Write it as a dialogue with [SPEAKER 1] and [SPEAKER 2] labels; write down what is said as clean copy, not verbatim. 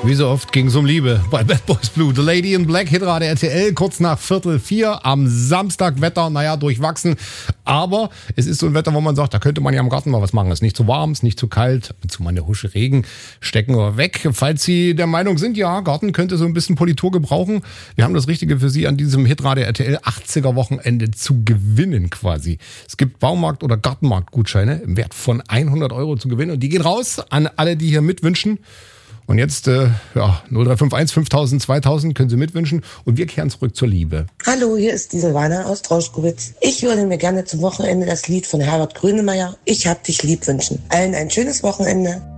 [SPEAKER 1] Wie so oft ging es um Liebe bei Bad Boys Blue. The Lady in Black, Hitradio RTL, kurz nach 3:45 am Samstag. Wetter, durchwachsen. Aber es ist so ein Wetter, wo man sagt, da könnte man ja im Garten mal was machen. Es ist nicht zu warm, es ist nicht zu kalt. Ab und zu mal eine Husche Regen, stecken wir weg. Falls Sie der Meinung sind, ja, Garten könnte so ein bisschen Politur gebrauchen. Wir haben das Richtige für Sie an diesem Hitradio RTL 80er Wochenende zu gewinnen quasi. Es gibt Baumarkt- oder Gartenmarktgutscheine im Wert von 100 € zu gewinnen. Und die gehen raus an alle, die hier mitwünschen. Und jetzt, 0351 5000 2000 können Sie mitwünschen und wir kehren zurück zur Liebe.
[SPEAKER 2] Hallo, hier ist die Silvana aus Trauschkowitz. Ich würde mir gerne zum Wochenende das Lied von Herbert Grönemeyer, Ich hab dich lieb, wünschen. Allen ein schönes Wochenende.